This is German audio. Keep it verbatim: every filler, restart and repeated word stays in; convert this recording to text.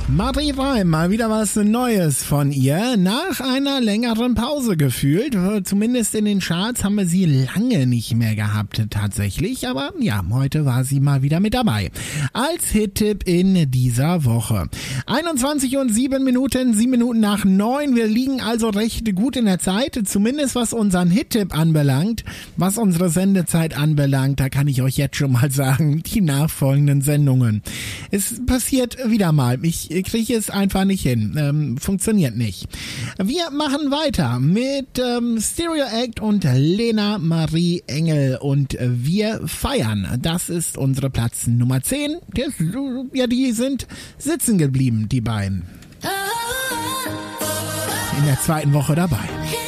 Marie Reim, mal wieder was Neues von ihr. Nach einer längeren Pause gefühlt. Zumindest in den Charts haben wir sie lange nicht mehr gehabt tatsächlich. Aber ja, heute war sie mal wieder mit dabei. Als Hit-Tipp in dieser Woche. einundzwanzig und sieben Minuten, sieben Minuten nach neun. Wir liegen also recht gut in der Zeit. Zumindest was unseren Hit-Tipp anbelangt. Was unsere Sendezeit anbelangt, da kann ich euch jetzt schon mal sagen, die nachfolgenden Sendungen. Es passiert wieder mal. Ich kriege es einfach nicht hin. Ähm, funktioniert nicht. Wir machen weiter mit ähm, Stereo Act und Lena Marie Engel und wir feiern. Das ist unsere Platz Nummer zehn. Die, ja, die sind sitzen geblieben, die beiden. In der zweiten Woche dabei.